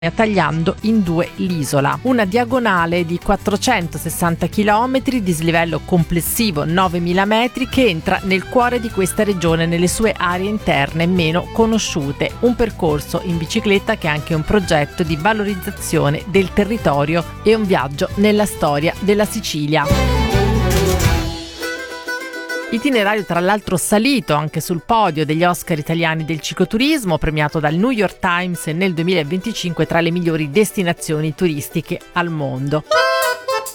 tagliando in due l'isola. Una diagonale di 460 km, dislivello complessivo 9.000 metri, che entra nel cuore di questa regione nelle sue aree interne meno conosciute. Un percorso in bicicletta che è anche un progetto di valorizzazione del territorio e un viaggio nella storia della Sicilia. Itinerario tra l'altro salito anche sul podio degli Oscar italiani del cicloturismo, premiato dal New York Times nel 2025 tra le migliori destinazioni turistiche al mondo.